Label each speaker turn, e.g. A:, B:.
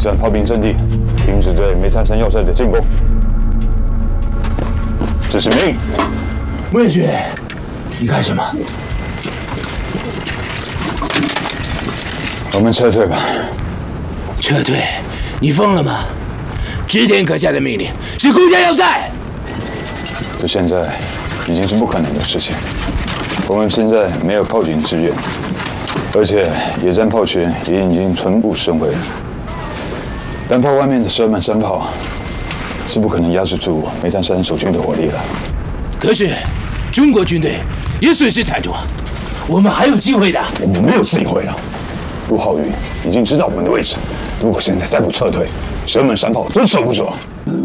A: 散炮兵阵地，停止对煤炭山要塞的进攻。这是命令。
B: 穆元军，你干什么？
A: 我们撤退吧。
B: 撤退？你疯了吗？织田阁下的命令是攻下要塞。
A: 这现在已经是不可能的事情。我们现在没有炮警支援，而且野战炮群也已经全部损毁了。单炮外面的12门山炮是不可能压制住煤炭山守军的火力了。
B: 可是中国军队也损失惨重啊，我们还有机会的。
A: 我们没有机会了。陆浩宇已经知道我们的位置，如果现在再不撤退，12门山炮都守不住。